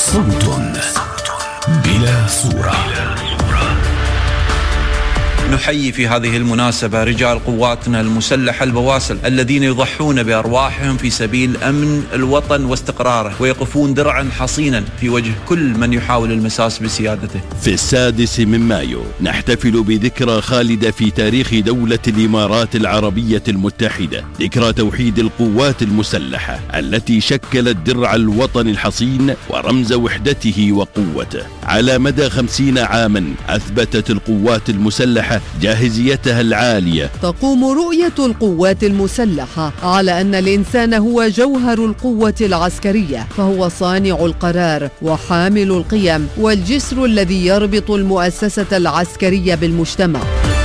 صوت بلا صورة. نحيي في هذه المناسبة رجال قواتنا المسلحة البواسل الذين يضحون بأرواحهم في سبيل أمن الوطن واستقراره، ويقفون درعا حصينا في وجه كل من يحاول المساس بسيادته. في 6 مايو نحتفل بذكرى خالدة في تاريخ دولة الإمارات العربية المتحدة، ذكرى توحيد القوات المسلحة التي شكلت درع الوطن الحصين ورمز وحدته وقوته. على مدى 50 عاما أثبتت القوات المسلحة جاهزيتها العالية. تقوم رؤية القوات المسلحة على أن الإنسان هو جوهر القوة العسكرية، فهو صانع القرار وحامل القيم والجسر الذي يربط المؤسسة العسكرية بالمجتمع.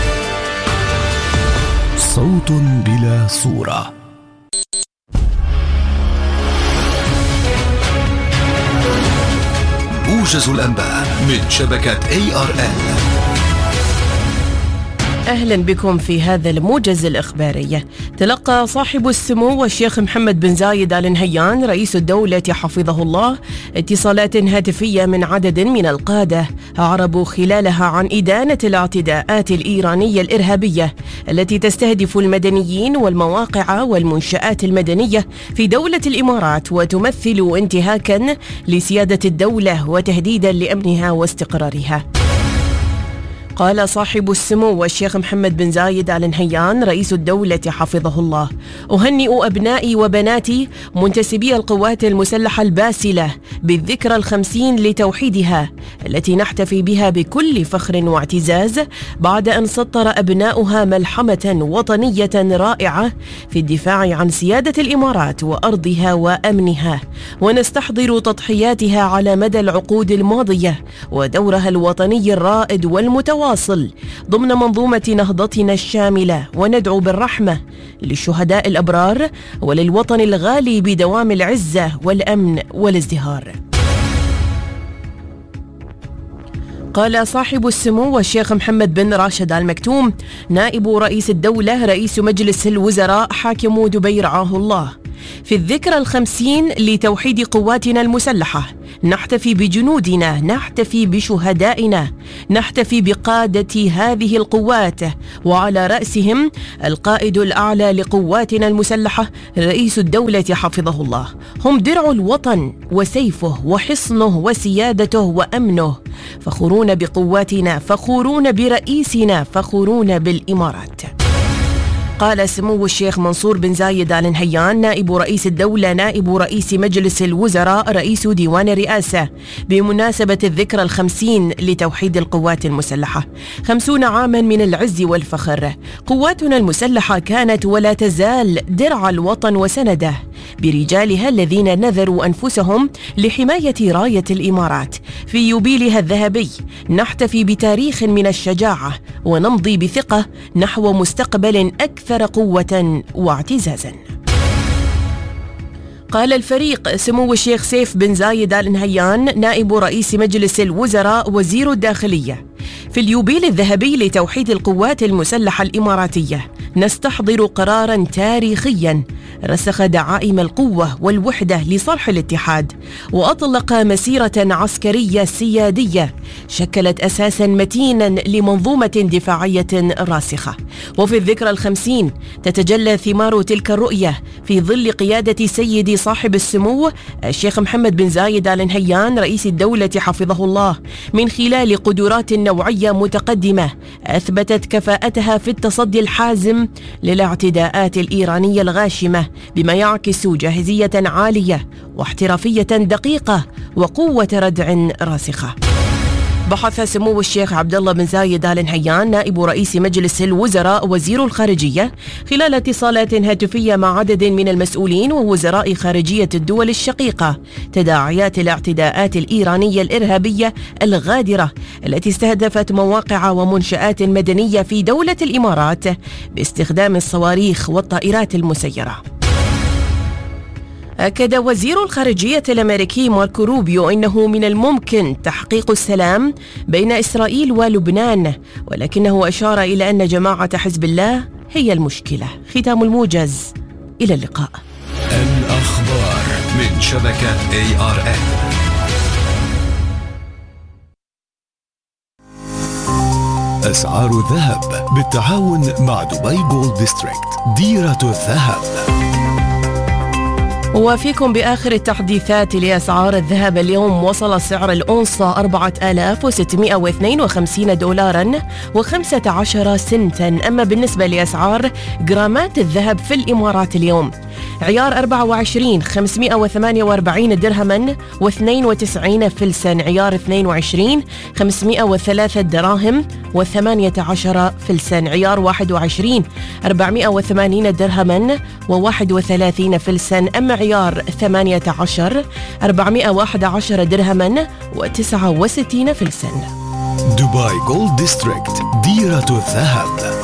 صوت بلا صورة. موجز الأنباء من شبكة ARN. أهلا بكم في هذا الموجز الإخباري. تلقى صاحب السمو الشيخ محمد بن زايد آل نهيان رئيس الدولة حفظه الله اتصالات هاتفية من عدد من القادة أعربوا خلالها عن إدانة الاعتداءات الإيرانية الإرهابية التي تستهدف المدنيين والمواقع والمنشآت المدنية في دولة الإمارات، وتمثل انتهاكا لسيادة الدولة وتهديدا لأمنها واستقرارها. قال صاحب السمو الشيخ محمد بن زايد آل نهيان رئيس الدولة حفظه الله: أهنئ أبنائي وبناتي منتسبي القوات المسلحة الباسلة بالذكرى 50 لتوحيدها التي نحتفي بها بكل فخر واعتزاز بعد أن سطر أبناؤها ملحمة وطنية رائعة في الدفاع عن سيادة الإمارات وأرضها وأمنها، ونستحضر تضحياتها على مدى العقود الماضية ودورها الوطني الرائد والمتواصل ضمن منظومة نهضتنا الشاملة، وندعو بالرحمة للشهداء الأبرار وللوطن الغالي بدوام العزة والأمن والازدهار. قال صاحب السمو الشيخ محمد بن راشد آل مكتوم نائب رئيس الدولة رئيس مجلس الوزراء حاكم دبي رعاه الله: في الذكرى 50 لتوحيد قواتنا المسلحة نحتفي بجنودنا، نحتفي بشهدائنا، نحتفي بقادة هذه القوات، وعلى رأسهم القائد الأعلى لقواتنا المسلحة رئيس الدولة حفظه الله. هم درع الوطن وسيفه وحصنه وسيادته وأمنه. فخورون بقواتنا، فخورون برئيسنا، فخورون بالإمارات. قال سمو الشيخ منصور بن زايد آل نهيان نائب رئيس الدولة نائب رئيس مجلس الوزراء رئيس ديوان الرئاسة بمناسبة الذكرى 50 لتوحيد القوات المسلحة: 50 عاما من العز والفخر. قواتنا المسلحة كانت ولا تزال درع الوطن وسنده، برجالها الذين نذروا أنفسهم لحماية راية الإمارات. في يوبيلها الذهبي نحتفي بتاريخ من الشجاعة ونمضي بثقة نحو مستقبل أكثر قوة واعتزازا. قال الفريق سمو الشيخ سيف بن زايد آل نهيان نائب رئيس مجلس الوزراء وزير الداخلية: في اليوبيل الذهبي لتوحيد القوات المسلحة الإماراتية نستحضر قرارا تاريخيا رسخ دعائم القوة والوحدة لصالح الاتحاد، وأطلق مسيرة عسكرية سيادية شكلت أساسا متينا لمنظومة دفاعية راسخة. وفي الذكرى 50 تتجلى ثمار تلك الرؤية في ظل قيادة سيدي صاحب السمو الشيخ محمد بن زايد آل نهيان رئيس الدولة حفظه الله، من خلال قدرات نوعية متقدمة أثبتت كفاءتها في التصدي الحازم للاعتداءات الإيرانية الغاشمة، بما يعكس جاهزية عالية واحترافية دقيقة وقوة ردع راسخة. بحث سمو الشيخ عبد الله بن زايد آل نهيان نائب رئيس مجلس الوزراء وزير الخارجية خلال اتصالات هاتفية مع عدد من المسؤولين ووزراء خارجية الدول الشقيقة تداعيات الاعتداءات الإيرانية الإرهابية الغادرة التي استهدفت مواقع ومنشآت مدنية في دولة الإمارات باستخدام الصواريخ والطائرات المسيرة. أكد وزير الخارجية الأمريكي ماركو روبيو أنه من الممكن تحقيق السلام بين إسرائيل ولبنان، ولكنه أشار إلى أن جماعة حزب الله هي المشكلة. ختام الموجز، إلى اللقاء. الأخبار من شبكة ARN. أسعار الذهب بالتعاون مع دبي جولد ديستريكت، ديرة الذهب. وفيكم بآخر التحديثات لأسعار الذهب. اليوم وصل سعر الأونصة 4652 دولارا و15 سنتا. أما بالنسبة لأسعار جرامات الذهب في الإمارات اليوم: عيار 24 548 درهما و92 فلسا، عيار 22 503 دراهم و18 فلسا، عيار 21 480 درهما و31 فلسا. أما عيار 18 411 درهما و69 فلسا. دبي جولد ديستريكت، ديرة الذهب.